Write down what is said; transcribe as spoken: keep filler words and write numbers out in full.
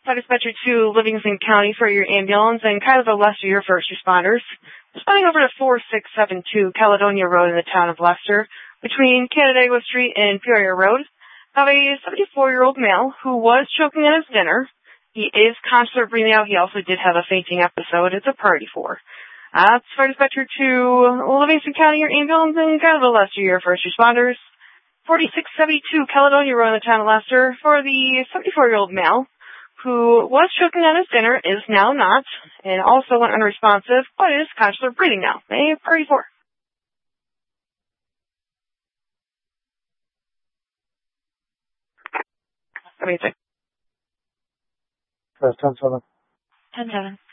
Dispatcher two, Livingston County for your ambulance, and Kyler Lester, your first responders. Responding over to four six seven two Caledonia Road in the town of Leicester, between Canandaigua Street and Peoria Road. Have a seventy-four-year-old male who was choking on his dinner. He is conscious of breathing out. He also did have a fainting episode. It's a priority four. Uh, Fire Dispatcher two, Livingston County, your ambulance, and Kyler Lester, your first responders. forty-six seventy-two Caledonia Road in the town of Leicester for the seventy-four-year-old male who was choking on his dinner, is now not, and also went unresponsive, but is conscious of breathing now. A priority four. Amazing. That's ten seven. ten seven.